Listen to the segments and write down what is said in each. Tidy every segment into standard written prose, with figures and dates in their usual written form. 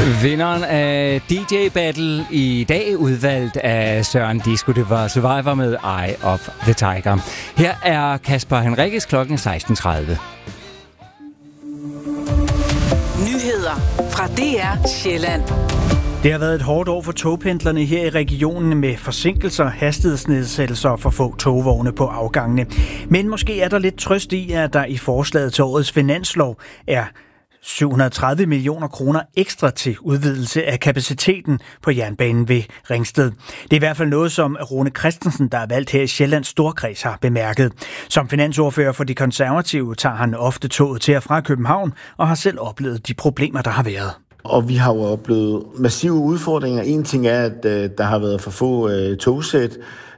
Vinderen af DJ Battle i dag, udvalgt af Søren Disco, det var Survivor med Eye of the Tiger. Her er Kasper Henriques klokken 16:30. Nyheder fra DR Sjælland. Det har været et hårdt år for togpendlerne her i regionen med forsinkelser, hastighedsnedsættelser og for få togvogne på afgangene. Men måske er der lidt trøst i, at der i forslaget til årets finanslov er 730 millioner kroner ekstra til udvidelse af kapaciteten på jernbanen ved Ringsted. Det er i hvert fald noget, som Rune Christensen, der er valgt her i Sjællands Storkreds, har bemærket. Som finansordfører for De Konservative tager han ofte toget til og fra København og har selv oplevet de problemer, der har været. Og vi har jo oplevet massive udfordringer. En ting er, at der har været for få togsæt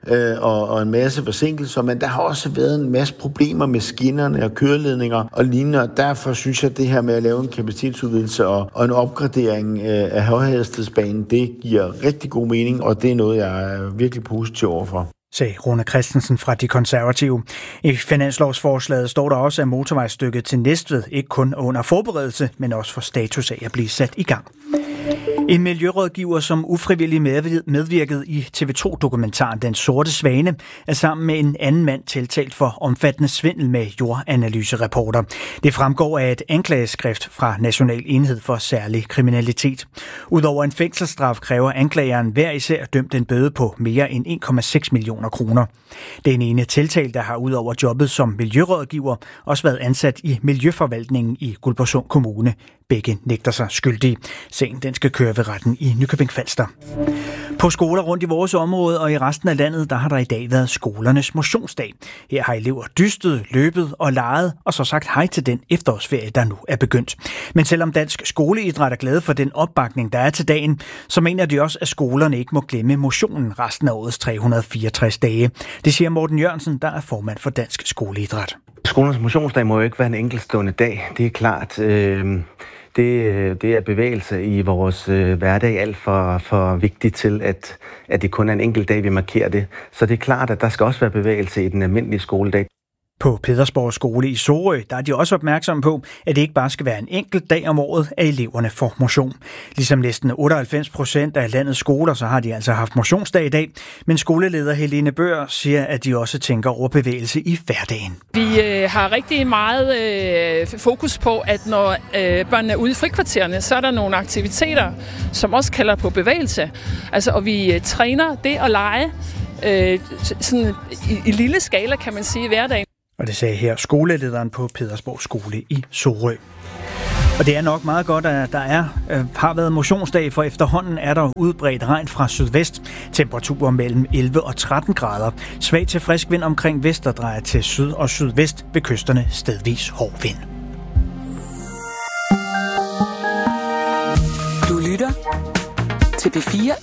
og en masse forsinkelser, men der har også været en masse problemer med skinnerne og køreledninger og lignende, og derfor synes jeg, at det her med at lave en kapacitetsudvidelse og en opgradering af højhastighedsbanen, det giver rigtig god mening, og det er noget, jeg er virkelig positiv overfor, sagde Rune Christensen fra De Konservative. I finanslovsforslaget står der også, at motorvejsstykket til Næstved ikke kun er under forberedelse, men også for status af at blive sat i gang. En miljørådgiver, som ufrivilligt medvirkede i TV2-dokumentaren Den Sorte Svane, er sammen med en anden mand tiltalt for omfattende svindel med jordanalyserapporter. Det fremgår af et anklageskrift fra National Enhed for Særlig Kriminalitet. Udover en fængselsstraf kræver anklageren hver især dømt en bøde på mere end 1,6 millioner kroner. Den ene tiltalte har udover jobbet som miljørådgiver også været ansat i Miljøforvaltningen i Guldborgsund Kommune. Begge nægter sig skyldige. Sagen den skal køre ved retten i Nykøbing Falster. På skoler rundt i vores område og i resten af landet, der har der i dag været skolernes motionsdag. Her har elever dystet, løbet og leget og så sagt hej til den efterårsferie, der nu er begyndt. Men selvom Dansk Skoleidræt er glade for den opbakning, der er til dagen, så mener de også, at skolerne ikke må glemme motionen resten af årets 364 dage. Det siger Morten Jørgensen, der er formand for Dansk Skoleidræt. Skolernes motionsdag må jo ikke være en enkeltstående dag, det er klart. Det er bevægelse i vores hverdag alt for vigtigt til, at det kun er en enkelt dag, vi markerer det. Så det er klart, at der skal også være bevægelse i den almindelige skoledag. På Pedersborg Skole i Sorø, der er de også opmærksomme på, at det ikke bare skal være en enkelt dag om året, at eleverne får motion. Ligesom næsten 98% af landets skoler, så har de altså haft motionsdag i dag. Men skoleleder Helene Bør siger, at de også tænker over bevægelse i hverdagen. Vi har rigtig meget fokus på, at når børnene er ude i frikvartererne, så er der nogle aktiviteter, som også kalder på bevægelse. Altså, og vi træner det at lege sådan i lille skala, kan man sige, i hverdagen. Og det sagde her skolelederen på Pedersborg Skole i Sorø. Og det er nok meget godt, at der har været motionsdag, for efterhånden er der udbredt regn fra sydvest. Temperaturer mellem 11 og 13 grader. Svag til frisk vind omkring vest, og drejer til syd og sydvest ved kysterne stedvis hård vind. Du lytter til P4